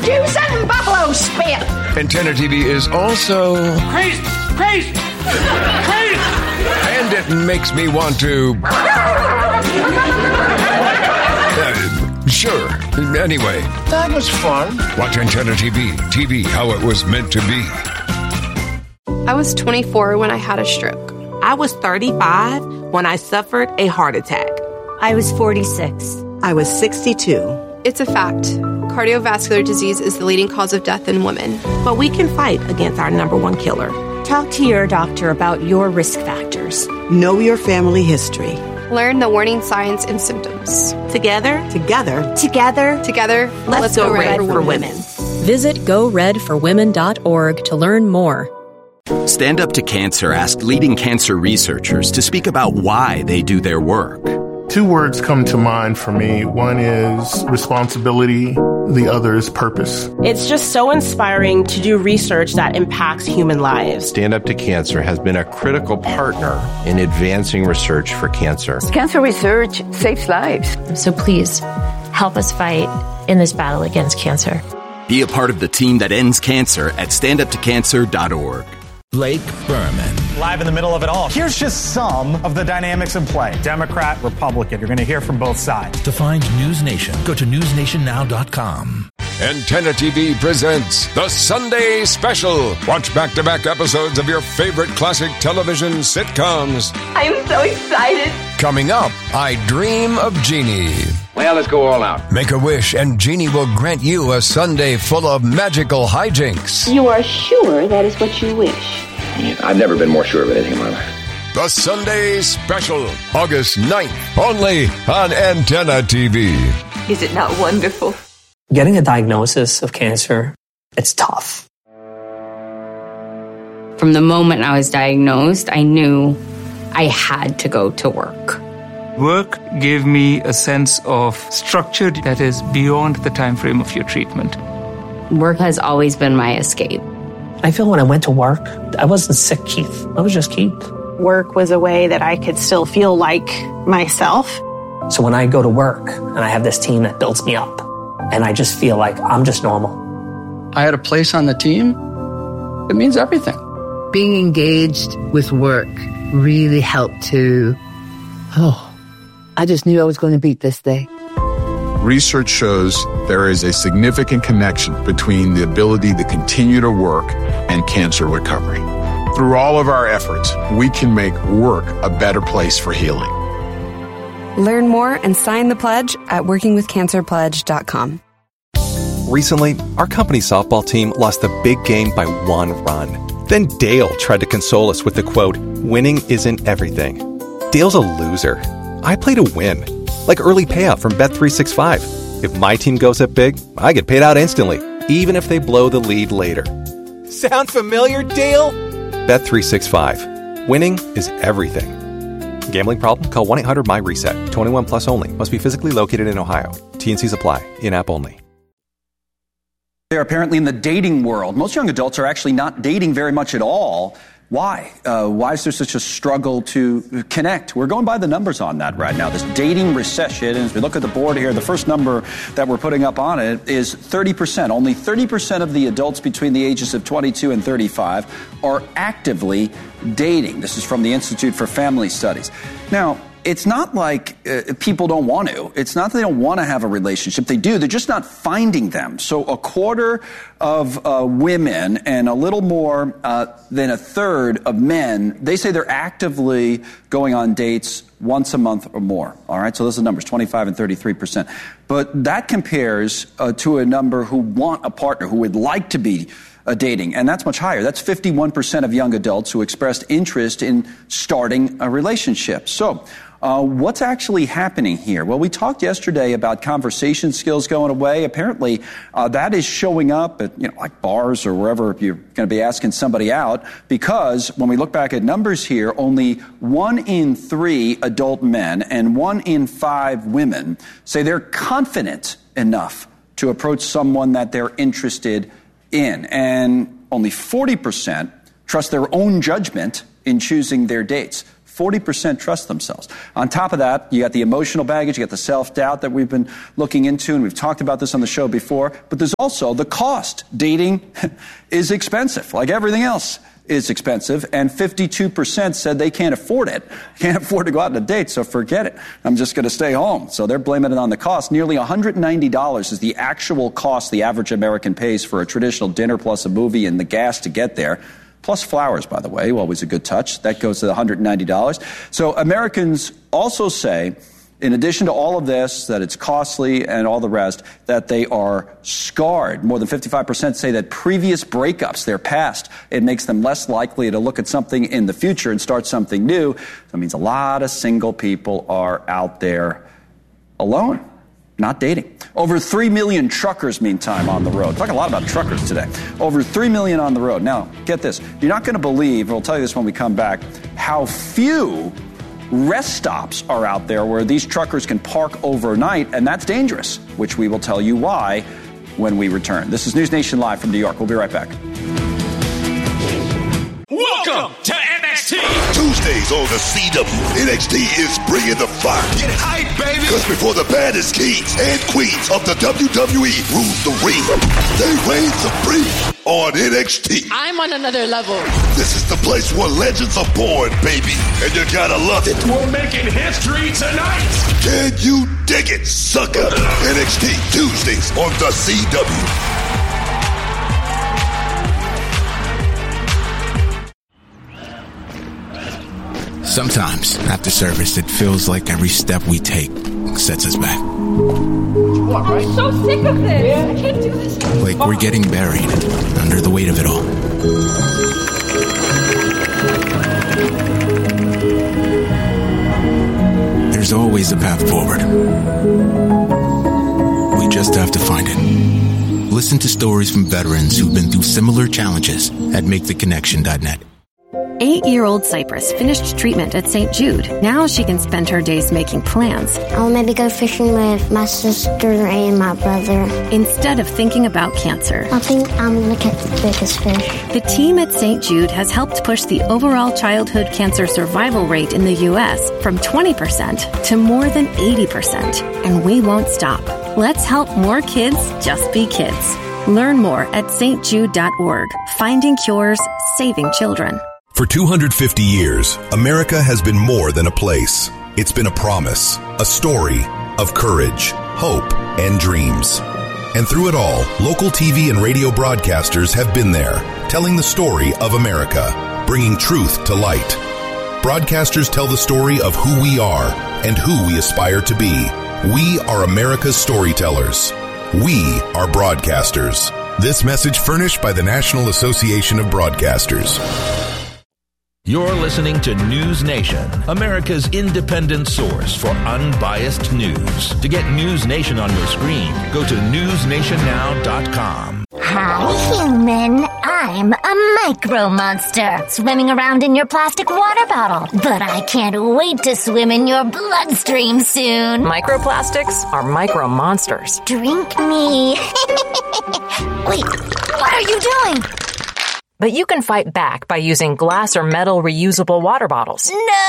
juice and buffalo spit. Antenna TV is also crazy. And it makes me want to... Sure. Anyway. That was fun. Watch Antenna TV. TV, how it was meant to be. I was 24 when I had a stroke. I was 35 when I suffered a heart attack. I was 46. I was 62. It's a fact. Cardiovascular disease is the leading cause of death in women. But we can fight against our number one killer. Talk to your doctor about your risk factors. Know your family history. Learn the warning signs and symptoms. Together, let's go red for women. Visit goredforwomen.org to learn more. Stand Up to Cancer asked leading cancer researchers to speak about why they do their work. 2 words come to mind for me. One is responsibility. The other is purpose. It's just so inspiring to do research that impacts human lives. Stand Up to Cancer has been a critical partner in advancing research for cancer. Cancer research saves lives. So please, help us fight in this battle against cancer. Be a part of the team that ends cancer at standuptocancer.org. Blake Berman. Live in the middle of it all. Here's just some of the dynamics in play. Democrat, Republican. You're going to hear from both sides. To find News Nation, go to newsnationnow.com. Antenna TV presents The Sunday Special. Watch back-to-back episodes of your favorite classic television sitcoms. I'm so excited. Coming up, I Dream of Jeannie. Well, let's go all out. Make a wish and Jeannie will grant you a Sunday full of magical hijinks. You are sure that is what you wish? I've never been more sure of anything in my life. The Sunday Special, August 9th, only on Antenna TV. Is it not wonderful? Getting a diagnosis of cancer, it's tough. From the moment I was diagnosed, I knew I had to go to work. Work gave me a sense of structure that is beyond the time frame of your treatment. Work has always been my escape. I feel when I went to work, I wasn't sick, Keith. I was just Keith. Work was a way that I could still feel like myself. So when I go to work and I have this team that builds me up, and I just feel like I'm just normal. I had a place on the team. It means everything. Being engaged with work really helped to, I just knew I was going to beat this day. Research shows there is a significant connection between the ability to continue to work and cancer recovery. Through all of our efforts, we can make work a better place for healing. Learn more and sign the pledge at workingwithcancerpledge.com. Recently, our company softball team lost the big game by 1 run. Then Dale tried to console us with the quote, "Winning isn't everything." Dale's a loser. I play to win. Like early payout from Bet365. If my team goes up big, I get paid out instantly, even if they blow the lead later. Sound familiar, Dale? Bet365. Winning is everything. Gambling problem? Call 1-800-MY-RESET. 21 plus only. Must be physically located in Ohio. T&Cs apply. In-app only. They're apparently in the dating world. Most young adults are actually not dating very much at all. Why? Why is there such a struggle to connect? We're going by the numbers on that right now. This dating recession, and as we look at the board here, the first number that we're putting up on it is 30%. Only 30% of the adults between the ages of 22 and 35 are actively dating. This is from the Institute for Family Studies. Now, it's not like people don't want to. It's not that they don't want to have a relationship. They do. They're just not finding them. So a quarter of women and a little more than a third of men, they say they're actively going on dates once a month or more. All right, so those are the numbers, 25 and 33%. But that compares to a number who want a partner, who would like to be dating, and that's much higher. That's 51% of young adults who expressed interest in starting a relationship. So what's actually happening here? Well, we talked yesterday about conversation skills going away. Apparently, that is showing up at, like bars or wherever you're going to be asking somebody out, because when we look back at numbers here, only 1 in 3 adult men and 1 in 5 women say they're confident enough to approach someone that they're interested in. And only 40% trust their own judgment in choosing their dates. 40% trust themselves. On top of that, you got the emotional baggage, you got the self-doubt that we've been looking into, and we've talked about this on the show before, but there's also the cost. Dating is expensive, like everything else is expensive, and 52% said they can't afford it. Can't afford to go out on a date, so forget it. I'm just going to stay home. So they're blaming it on the cost. Nearly $190 is the actual cost the average American pays for a traditional dinner plus a movie and the gas to get there. Plus flowers, by the way, always a good touch. That goes to the $190. So Americans also say, in addition to all of this, that it's costly and all the rest, that they are scarred. More than 55% say that previous breakups, their past, it makes them less likely to look at something in the future and start something new. That means a lot of single people are out there alone, not dating. Over 3 million truckers, meantime, on the road. Talking a lot about truckers today. Over 3 million on the road. Now, get this. You're not going to believe, we'll tell you this when we come back, how few rest stops are out there where these truckers can park overnight, and that's dangerous, which we will tell you why when we return. This is News Nation Live from New York. We'll be right back. Welcome to NXT. Tuesdays on the CW. NXT is bringing the fire. Get hype, baby. Because before the baddest kings and queens of the WWE rule the ring, they reign supreme on NXT. I'm on another level. This is the place where legends are born, baby. And you gotta love it. We're making history tonight. Can you dig it, sucker? NXT Tuesdays on the CW. Sometimes, after service, it feels like every step we take sets us back. What, right? I'm so sick of this. Yeah. I can't do this. Like we're getting buried under the weight of it all. There's always a path forward. We just have to find it. Listen to stories from veterans who've been through similar challenges at MakeTheConnection.net. 8-year-old Cypress finished treatment at St. Jude. Now she can spend her days making plans. I'll maybe go fishing with my sister and my brother. Instead of thinking about cancer. I think I'm going to catch the biggest fish. The team at St. Jude has helped push the overall childhood cancer survival rate in the U.S. from 20% to more than 80%. And we won't stop. Let's help more kids just be kids. Learn more at stjude.org. Finding cures, saving children. For 250 years, America has been more than a place. It's been a promise, a story of courage, hope, and dreams. And through it all, local TV and radio broadcasters have been there, telling the story of America, bringing truth to light. Broadcasters tell the story of who we are and who we aspire to be. We are America's storytellers. We are broadcasters. This message furnished by the National Association of Broadcasters. You're listening to News Nation, America's independent source for unbiased news. To get News Nation on your screen, go to newsnationnow.com. Hi, human. I'm a micro monster swimming around in your plastic water bottle. But I can't wait to swim in your bloodstream soon. Microplastics are micro monsters. Drink me. Wait, what are you doing? But you can fight back by using glass or metal reusable water bottles.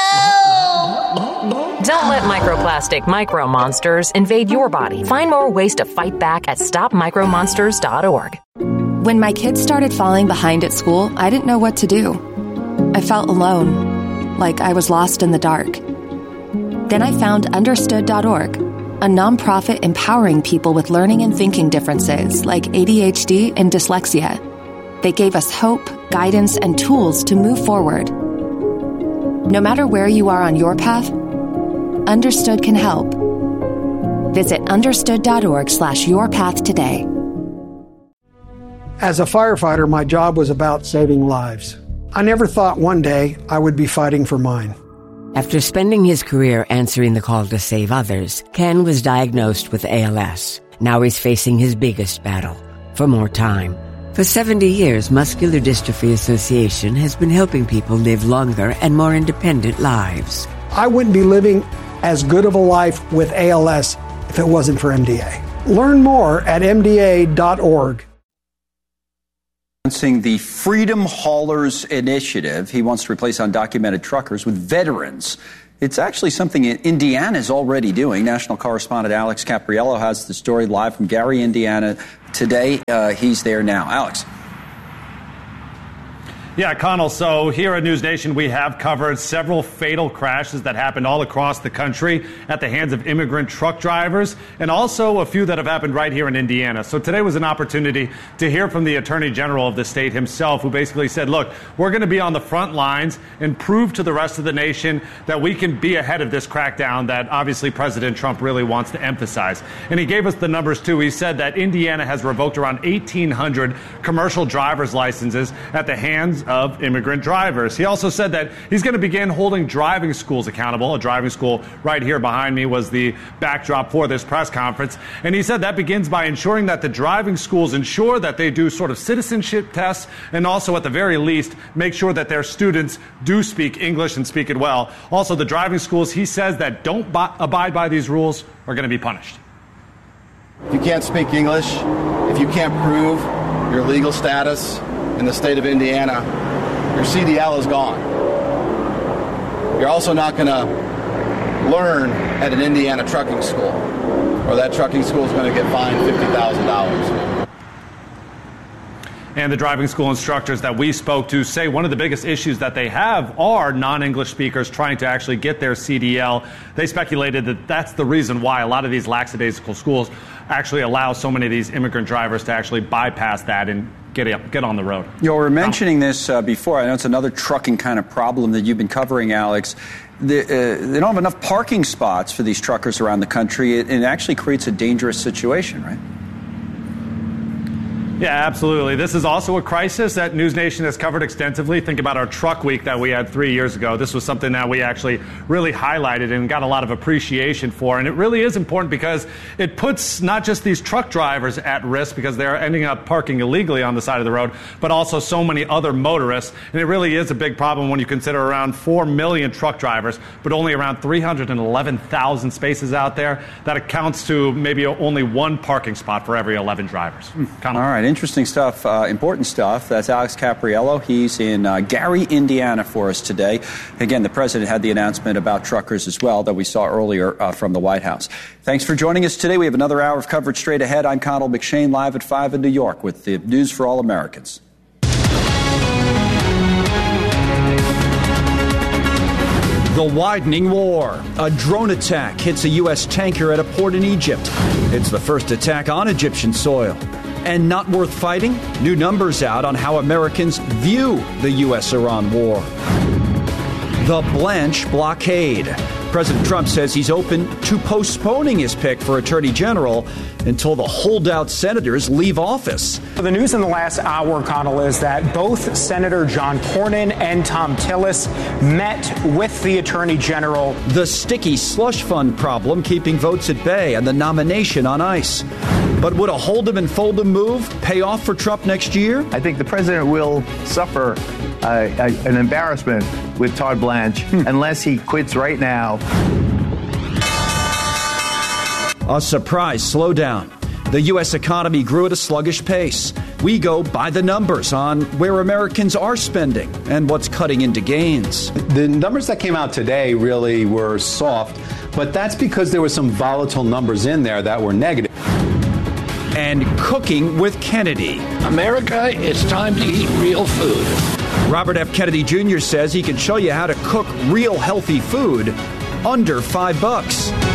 No! Don't let microplastic micro monsters invade your body. Find more ways to fight back at stopmicromonsters.org. When my kids started falling behind at school, I didn't know what to do. I felt alone, like I was lost in the dark. Then I found Understood.org, a nonprofit empowering people with learning and thinking differences like ADHD and dyslexia. They gave us hope, guidance, and tools to move forward. No matter where you are on your path, Understood can help. Visit understood.org/yourpath today. As a firefighter, my job was about saving lives. I never thought one day I would be fighting for mine. After spending his career answering the call to save others, Ken was diagnosed with ALS. Now he's facing his biggest battle, for more time. For 70 years, Muscular Dystrophy Association has been helping people live longer and more independent lives. I wouldn't be living as good of a life with ALS if it wasn't for MDA. Learn more at MDA.org. The Freedom Haulers Initiative. He wants to replace undocumented truckers with veterans. It's actually something Indiana is already doing. National correspondent Alex Capriello has the story live from Gary, Indiana today. He's there now. Alex. Yeah, Connell, so here at News Nation, we have covered several fatal crashes that happened all across the country at the hands of immigrant truck drivers, and also a few that have happened right here in Indiana. So today was an opportunity to hear from the Attorney General of the state himself, who basically said, look, we're going to be on the front lines and prove to the rest of the nation that we can be ahead of this crackdown that obviously President Trump really wants to emphasize. And he gave us the numbers, too. He said that Indiana has revoked around 1,800 commercial driver's licenses at the hands of immigrant drivers. He also said that he's going to begin holding driving schools accountable. A driving school right here behind me was the backdrop for this press conference. And he said that begins by ensuring that the driving schools ensure that they do sort of citizenship tests and also at the very least make sure that their students do speak English and speak it well. Also, the driving schools, he says, that don't abide by these rules are going to be punished. If you can't speak English, if you can't prove your legal status in the state of Indiana, your CDL is gone. You're also not going to learn at an Indiana trucking school, or that trucking school is going to get fined $50,000. And the driving school instructors that we spoke to say one of the biggest issues that they have are non-English speakers trying to actually get their CDL. They speculated that that's the reason why a lot of these lackadaisical schools actually allow so many of these immigrant drivers to actually bypass that and get on the road. You were mentioning this before. I know it's another trucking kind of problem that you've been covering, Alex. They don't have enough parking spots for these truckers around the country. It actually creates a dangerous situation, right? Yeah, absolutely. This is also a crisis that News Nation has covered extensively. Think about our truck week that we had 3 years ago. This was something that we actually really highlighted and got a lot of appreciation for. And it really is important because it puts not just these truck drivers at risk because they're ending up parking illegally on the side of the road, but also so many other motorists. And it really is a big problem when you consider around 4 million truck drivers, but only around 311,000 spaces out there. That accounts to maybe only one parking spot for every 11 drivers. All right. Interesting stuff, important stuff. That's Alex Capriello. He's in Gary, Indiana for us today. Again, the president had the announcement about truckers as well that we saw earlier from the White House. Thanks for joining us today. We have another hour of coverage straight ahead. I'm Connell McShane, live at 5 in New York with the news for all Americans. The widening war. A drone attack hits a U.S. tanker at a port in Egypt. It's the first attack on Egyptian soil. And not worth fighting? New numbers out on how Americans view the U.S.-Iran war. The Blanche blockade. President Trump says he's open to postponing his pick for Attorney General until the holdout senators leave office. The news in the last hour, Connell, is that both Senator John Cornyn and Thom Tillis met with the Attorney General. The sticky slush fund problem keeping votes at bay and the nomination on ice. But would a hold 'em and fold 'em move pay off for Trump next year? I think the president will suffer an embarrassment with Todd Blanche unless he quits right now. A surprise slowdown. The U.S. economy grew at a sluggish pace. We go by the numbers on where Americans are spending and what's cutting into gains. The numbers that came out today really were soft, but that's because there were some volatile numbers in there that were negative. And Cooking with Kennedy. America, it's time to eat real food. Robert F. Kennedy Jr. says he can show you how to cook real healthy food under $5.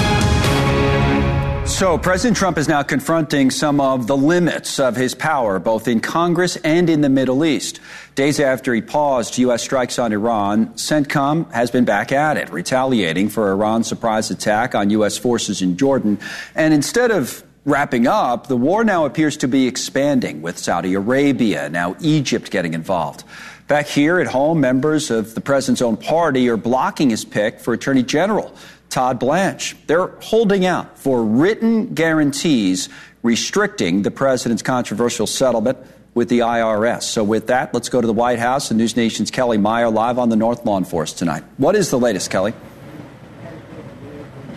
So President Trump is now confronting some of the limits of his power, both in Congress and in the Middle East. Days after he paused U.S. strikes on Iran, CENTCOM has been back at it, retaliating for Iran's surprise attack on U.S. forces in Jordan. And instead of wrapping up, the war now appears to be expanding, with Saudi Arabia, now Egypt getting involved. Back here at home, members of the president's own party are blocking his pick for Attorney General Todd Blanche. They're holding out for written guarantees restricting the president's controversial settlement with the IRS. So with that, let's go to the White House and News Nation's Kelly Meyer live on the North Lawn for us tonight. What is the latest, Kelly?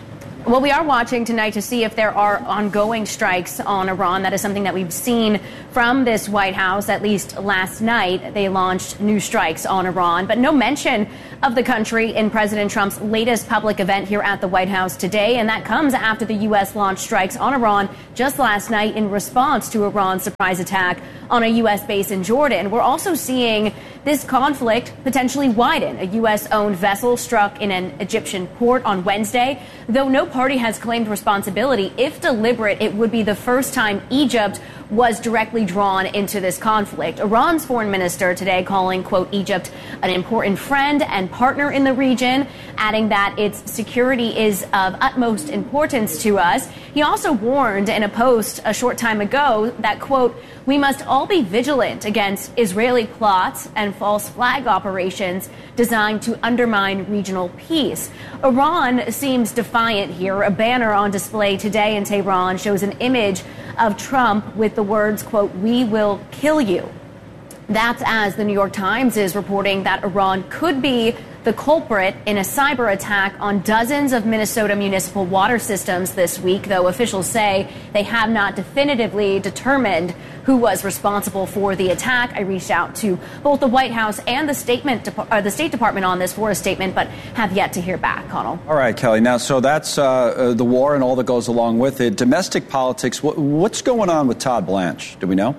Well, we are watching tonight to see if there are ongoing strikes on Iran. That is something that we've seen from this White House. At least last night, they launched new strikes on Iran, but no mention of the country in President Trump's latest public event here at the White House today. And that comes after the U.S. launched strikes on Iran just last night in response to Iran's surprise attack on a U.S. base in Jordan. We're also seeing this conflict potentially widen. A U.S.-owned vessel struck in an Egyptian port on Wednesday. Though no party has claimed responsibility, if deliberate, it would be the first time Egypt was directly drawn into this conflict. Iran's foreign minister today calling, quote, Egypt an important friend and partner in the region, adding that its security is of utmost importance to us. He also warned in a post a short time ago that, quote, we must all be vigilant against Israeli plots and false flag operations designed to undermine regional peace. Iran seems defiant here. A banner on display today in Tehran shows an image of Trump with the words, quote, we will kill you. That's as the New York Times is reporting that Iran could be the culprit in a cyber attack on dozens of Minnesota municipal water systems this week, though officials say they have not definitively determined who was responsible for the attack. I reached out to both the White House and the State Department on this for a statement, but have yet to hear back, Connell. All right, Kelly. Now, so that's the war and all that goes along with it. Domestic politics, what's going on with Todd Blanche? Do we know?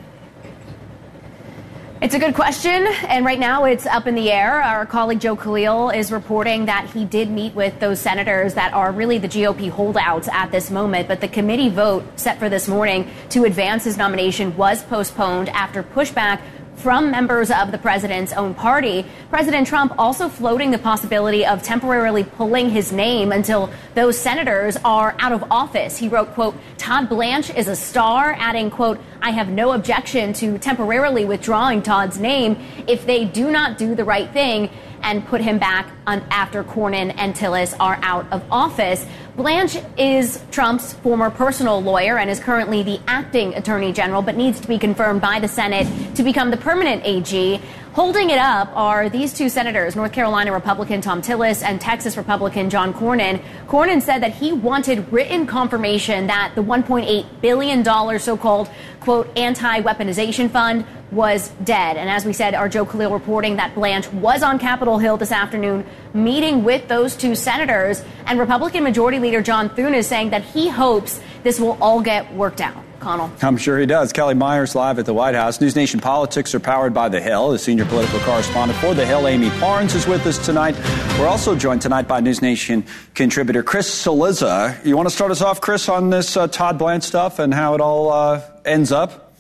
It's a good question, and right now it's up in the air. Our colleague Joe Khalil is reporting that he did meet with those senators that are really the GOP holdouts at this moment, but the committee vote set for this morning to advance his nomination was postponed after pushback from members of the president's own party. President Trump also floating the possibility of temporarily pulling his name until those senators are out of office. He wrote, quote, Todd Blanche is a star, adding, quote, I have no objection to temporarily withdrawing Todd's name if they do not do the right thing and put him back on after Cornyn and Tillis are out of office. Blanche is Trump's former personal lawyer and is currently the acting attorney general, but needs to be confirmed by the Senate to become the permanent AG. Holding it up are these two senators, North Carolina Republican Thom Tillis and Texas Republican John Cornyn. Cornyn said that he wanted written confirmation that the $1.8 billion so-called, quote, anti-weaponization fund was dead. And as we said, our Joe Khalil reporting that Blanche was on Capitol Hill this afternoon meeting with those two senators. And Republican Majority Leader John Thune is saying that he hopes this will all get worked out. Connell. I'm sure he does. Kelly Myers live at the White House. News Nation Politics are powered by The Hill. The senior political correspondent for The Hill, Amy Parnes, is with us tonight. We're also joined tonight by News Nation contributor Chris Cillizza. You want to start us off, Chris, on this Todd Blanche stuff and how it all ends up?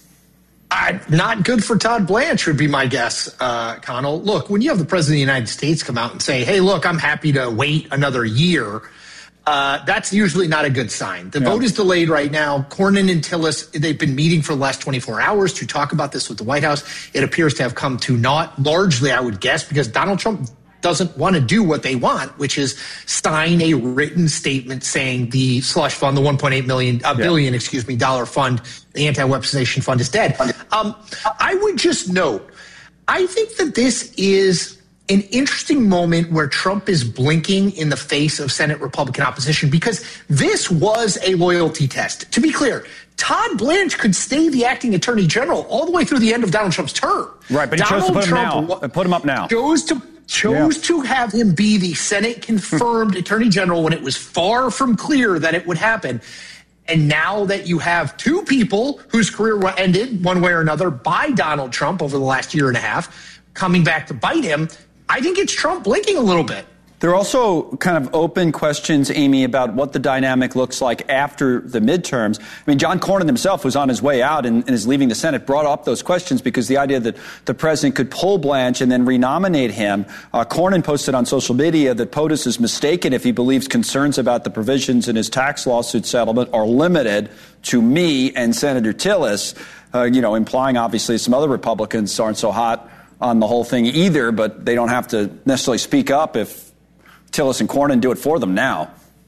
Not good for Todd Blanche would be my guess, Connell. Look, when you have the President of the United States come out and say, hey, look, I'm happy to wait another year, that's usually not a good sign. The vote is delayed right now. Cornyn and Tillis, they've been meeting for the last 24 hours to talk about this with the White House. It appears to have come to naught, largely, I would guess, because Donald Trump doesn't want to do what they want, which is sign a written statement saying the slush fund, the $1.8 billion dollar fund, the anti-weaponization fund is dead. I would just note, I think that this is an interesting moment where Trump is blinking in the face of Senate Republican opposition, because this was a loyalty test. To be clear, Todd Blanche could stay the acting attorney general all the way through the end of Donald Trump's term. Right, but he chose to put him now. Put him up now. Chose to have him be the Senate confirmed attorney general when it was far from clear that it would happen. And now that you have two people whose career ended one way or another by Donald Trump over the last year and a half coming back to bite him, I think it's Trump blinking a little bit. There are also kind of open questions, Amy, about what the dynamic looks like after the midterms. I mean, John Cornyn himself was on his way out and is leaving the Senate, brought up those questions because the idea that the president could pull Blanche and then renominate him. Cornyn posted on social media that POTUS is mistaken if he believes concerns about the provisions in his tax lawsuit settlement are limited to me and Senator Tillis, implying obviously some other Republicans aren't so hot on the whole thing either, but they don't have to necessarily speak up if Tillis and Cornyn do it for them now.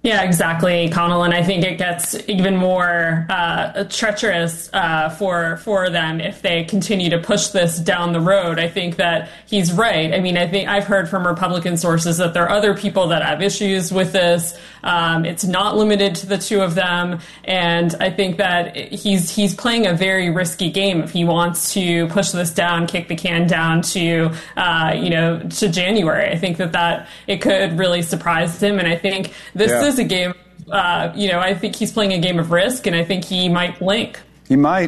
Yeah, exactly, Connell. And I think it gets even more treacherous for them if they continue to push this down the road. I think that he's right. I mean, I think I've heard from Republican sources that there are other people that have issues with this. It's not limited to the two of them. And I think that he's playing a very risky game if he wants to push this down, kick the can down to January. I think that it could really surprise him. And I think this is a game, I think he's playing a game of risk, and I think he might blink. He might.